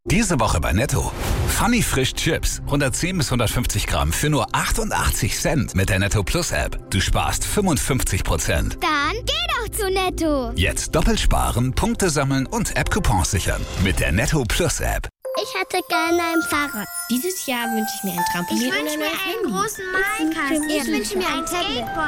Diese Woche bei Netto. Funny Frisch Chips. 110 bis 150 Gramm für nur 88 Cent mit der Netto Plus App. Du sparst 55%. Dann geh doch zu Netto. Jetzt doppelt sparen, Punkte sammeln und App-Coupons sichern. Mit der Netto Plus App. Ich hätte gerne ein Fahrrad. Dieses Jahr wünsche ich mir ein Trampolin. Ich wünsche mir einen großen Malkasten. Ich wünsche mir ein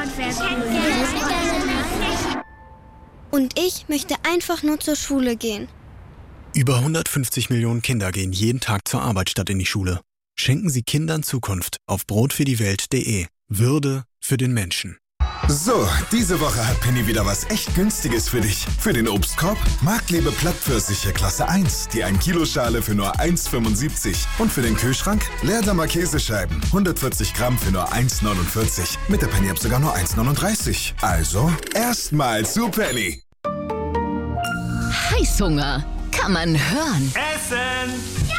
Skateboard. Und ich möchte einfach nur zur Schule gehen. Über 150 Millionen Kinder gehen jeden Tag zur Arbeit statt in die Schule. Schenken Sie Kindern Zukunft auf brotfürdiewelt.de. Würde für den Menschen. So, diese Woche hat Penny wieder was echt Günstiges für dich. Für den Obstkorb Marktlebe Plattpfirsiche Klasse 1, die 1 Kilo Schale für nur 1,75. Und für den Kühlschrank Leerdammer Käsescheiben, 140 Gramm für nur 1,49. Mit der Penny App sogar nur 1,39. Also, erstmal zu Penny. Heißhunger. Kann man hören. Essen! Ja!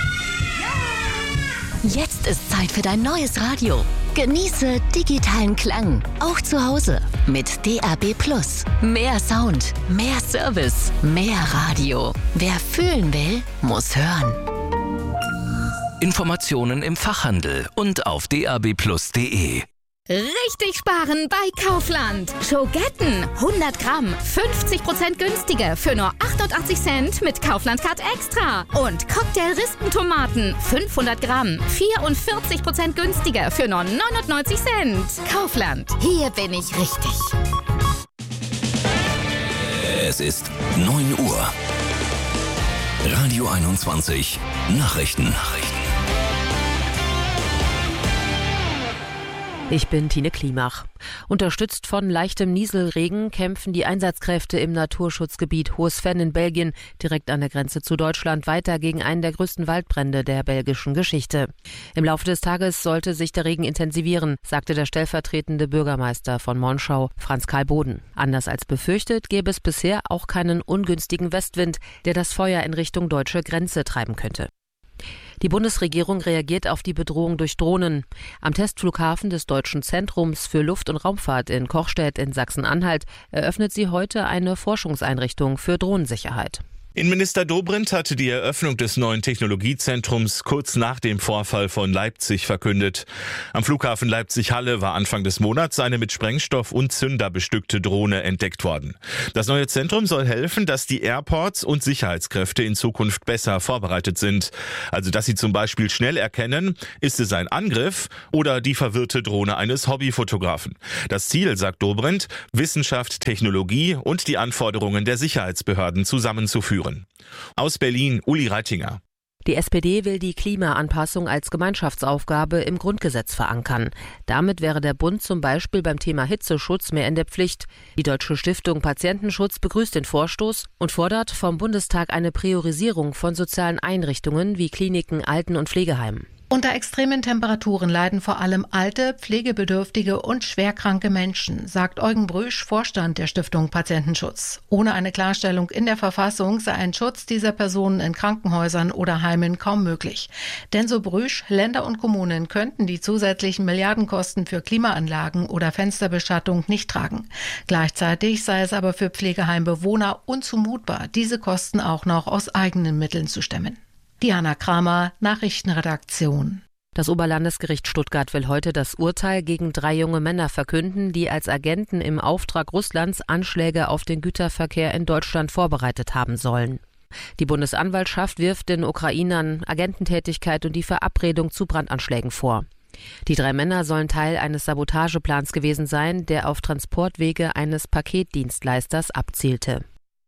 Jetzt ist Zeit für dein neues Radio. Genieße digitalen Klang, auch zu Hause. Mit DAB+. Mehr Sound, mehr Service, mehr Radio. Wer fühlen will, muss hören. Informationen im Fachhandel und auf dabplus.de. Richtig sparen bei Kaufland. Schogetten 100 Gramm, 50% günstiger für nur 88 Cent mit Kaufland Card Extra. Und Cocktail-Rispentomaten 500 Gramm, 44% günstiger für nur 99 Cent. Kaufland, hier bin ich richtig. Es ist 9 Uhr. Radio 21 Nachrichten. Ich bin Tine Klimach. Unterstützt von leichtem Nieselregen kämpfen die Einsatzkräfte im Naturschutzgebiet Hohes-Venn in Belgien, direkt an der Grenze zu Deutschland, weiter gegen einen der größten Waldbrände der belgischen Geschichte. Im Laufe des Tages sollte sich der Regen intensivieren, sagte der stellvertretende Bürgermeister von Monschau, Franz Karl Boden. Anders als befürchtet, gäbe es bisher auch keinen ungünstigen Westwind, der das Feuer in Richtung deutsche Grenze treiben könnte. Die Bundesregierung reagiert auf die Bedrohung durch Drohnen. Am Testflughafen des Deutschen Zentrums für Luft- und Raumfahrt in Kochstedt in Sachsen-Anhalt eröffnet sie heute eine Forschungseinrichtung für Drohnensicherheit. Innenminister Dobrindt hatte die Eröffnung des neuen Technologiezentrums kurz nach dem Vorfall von Leipzig verkündet. Am Flughafen Leipzig-Halle war Anfang des Monats eine mit Sprengstoff und Zünder bestückte Drohne entdeckt worden. Das neue Zentrum soll helfen, dass die Airports und Sicherheitskräfte in Zukunft besser vorbereitet sind. Also, dass sie zum Beispiel schnell erkennen, ist es ein Angriff oder die verwirrte Drohne eines Hobbyfotografen. Das Ziel, sagt Dobrindt, Wissenschaft, Technologie und die Anforderungen der Sicherheitsbehörden zusammenzuführen. Aus Berlin, Uli Reitinger. Die SPD will die Klimaanpassung als Gemeinschaftsaufgabe im Grundgesetz verankern. Damit wäre der Bund zum Beispiel beim Thema Hitzeschutz mehr in der Pflicht. Die Deutsche Stiftung Patientenschutz begrüßt den Vorstoß und fordert vom Bundestag eine Priorisierung von sozialen Einrichtungen wie Kliniken, Alten- und Pflegeheimen. Unter extremen Temperaturen leiden vor allem alte, pflegebedürftige und schwerkranke Menschen, sagt Eugen Brüsch, Vorstand der Stiftung Patientenschutz. Ohne eine Klarstellung in der Verfassung sei ein Schutz dieser Personen in Krankenhäusern oder Heimen kaum möglich. Denn so Brüsch, Länder und Kommunen könnten die zusätzlichen Milliardenkosten für Klimaanlagen oder Fensterbeschattung nicht tragen. Gleichzeitig sei es aber für Pflegeheimbewohner unzumutbar, diese Kosten auch noch aus eigenen Mitteln zu stemmen. Diana Kramer, Nachrichtenredaktion. Das Oberlandesgericht Stuttgart will heute das Urteil gegen 3 junge Männer verkünden, die als Agenten im Auftrag Russlands Anschläge auf den Güterverkehr in Deutschland vorbereitet haben sollen. Die Bundesanwaltschaft wirft den Ukrainern Agententätigkeit und die Verabredung zu Brandanschlägen vor. Die 3 Männer sollen Teil eines Sabotageplans gewesen sein, der auf Transportwege eines Paketdienstleisters abzielte.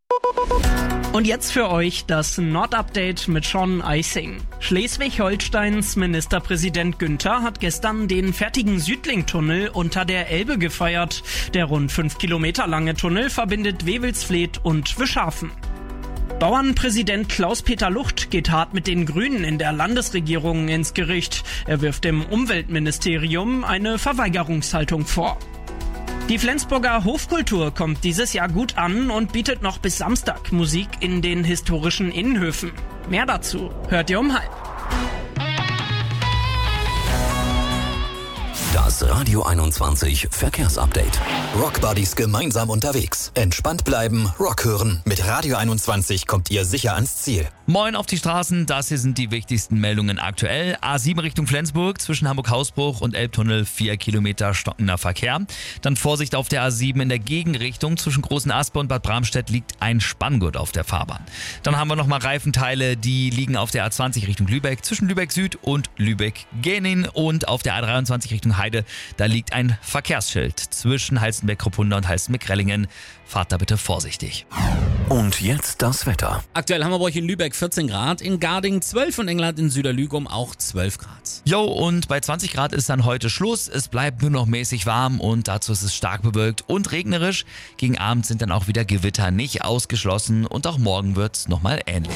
Und jetzt für euch das Nord-Update mit Sean Eising. Schleswig-Holsteins Ministerpräsident Günther hat gestern den fertigen Südlink-Tunnel unter der Elbe gefeiert. Der rund 5 Kilometer lange Tunnel verbindet Wewelsfleth und Wischhafen. Bauernpräsident Klaus-Peter Lucht geht hart mit den Grünen in der Landesregierung ins Gericht. Er wirft dem Umweltministerium eine Verweigerungshaltung vor. Die Flensburger Hofkultur kommt dieses Jahr gut an und bietet noch bis Samstag Musik in den historischen Innenhöfen. Mehr dazu hört ihr um 12:30. Das Radio 21 Verkehrsupdate. Rockbuddies gemeinsam unterwegs. Entspannt bleiben, Rock hören. Mit Radio 21 kommt ihr sicher ans Ziel. Moin auf die Straßen, das hier sind die wichtigsten Meldungen aktuell. A7 Richtung Flensburg, zwischen Hamburg-Hausbruch und Elbtunnel 4 Kilometer stockender Verkehr. Dann Vorsicht auf der A7 in der Gegenrichtung, zwischen Großen Aspe und Bad Bramstedt liegt ein Spanngurt auf der Fahrbahn. Dann haben wir nochmal Reifenteile, die liegen auf der A20 Richtung Lübeck, zwischen Lübeck Süd und Lübeck-Genin, und auf der A23 Richtung Heide, da liegt ein Verkehrsschild zwischen Halstenbeck-Kruppunda und Halstenbeck-Rellingen. Fahrt da bitte vorsichtig. Und jetzt das Wetter. Aktuell haben wir bei euch in Lübeck 14 Grad, in Garding 12 und England in Süderlügum auch 12 Grad. Jo, und bei 20 Grad ist dann heute Schluss. Es bleibt nur noch mäßig warm und dazu ist es stark bewölkt und regnerisch. Gegen Abend sind dann auch wieder Gewitter nicht ausgeschlossen und auch morgen wird's nochmal ähnlich.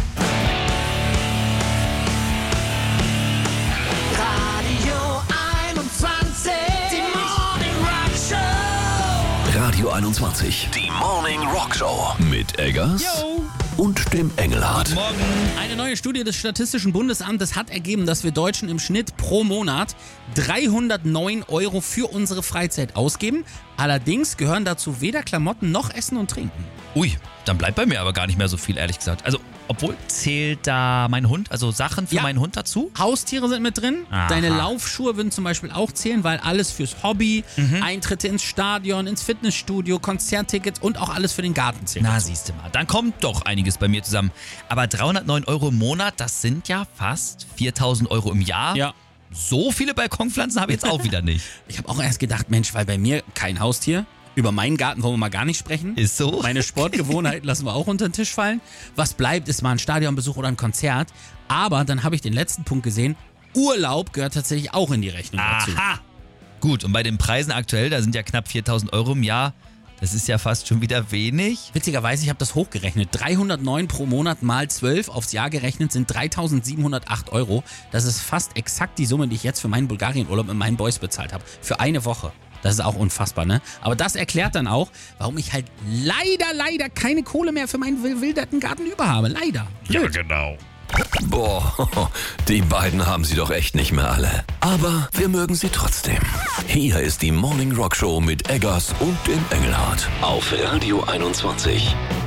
Radio 21, die Morning Rock Show mit Eggers und dem Engelhardt. Guten Morgen. Eine neue Studie des Statistischen Bundesamtes hat ergeben, dass wir Deutschen im Schnitt pro Monat 309 € für unsere Freizeit ausgeben. Allerdings gehören dazu weder Klamotten noch Essen und Trinken. Ui, dann bleibt bei mir aber gar nicht mehr so viel, ehrlich gesagt. Also, obwohl, zählt da mein Hund, also Sachen für meinen Hund dazu? Haustiere sind mit drin. Aha. Deine Laufschuhe würden zum Beispiel auch zählen, weil alles fürs Hobby, Eintritte ins Stadion, ins Fitnessstudio, Konzerttickets und auch alles für den Garten zählt. Na, siehst du mal, dann kommt doch einiges bei mir zusammen. Aber 309 € im Monat, das sind ja fast 4.000 € im Jahr. Ja. So viele Balkonpflanzen habe ich jetzt auch wieder nicht. Ich habe auch erst gedacht, Mensch, weil bei mir kein Haustier. Über meinen Garten wollen wir mal gar nicht sprechen. Ist so. Meine Sportgewohnheiten lassen wir auch unter den Tisch fallen. Was bleibt, ist mal ein Stadionbesuch oder ein Konzert. Aber dann habe ich den letzten Punkt gesehen. Urlaub gehört tatsächlich auch in die Rechnung dazu. Aha. Gut, und bei den Preisen aktuell, da sind ja knapp 4.000 € im Jahr. Das ist ja fast schon wieder wenig. Witzigerweise, ich habe das hochgerechnet. 309 pro Monat mal 12 aufs Jahr gerechnet sind 3.708 €. Das ist fast exakt die Summe, die ich jetzt für meinen Bulgarien-Urlaub mit meinen Boys bezahlt habe. Für eine Woche. Das ist auch unfassbar, ne? Aber das erklärt dann auch, warum ich halt leider keine Kohle mehr für meinen wilderten Garten über habe. Leider. Ja, genau. Boah, die beiden haben sie doch echt nicht mehr alle. Aber wir mögen sie trotzdem. Hier ist die Morning Rock Show mit Eggers und dem Engelhardt auf Radio 21.